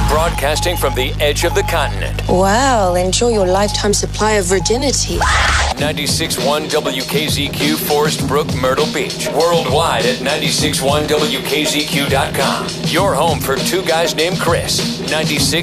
Broadcasting from the edge of the continent. Well, enjoy your lifetime supply of virginity. 96.1 WKZQ, Forest Brook, Myrtle Beach. Worldwide at 96.1WKZQ.com. Your home for two guys named Chris. 96.